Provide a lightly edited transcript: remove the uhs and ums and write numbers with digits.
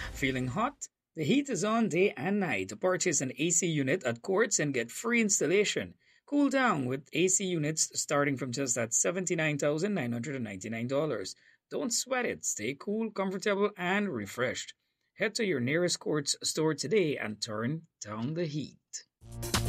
Feeling hot? The heat is on day and night. Purchase an AC unit at Quartz and get free installation. Cool down with AC units starting from just at $79,999. Don't sweat it. Stay cool, comfortable, and refreshed. Head to your nearest Quartz store today and turn down the heat.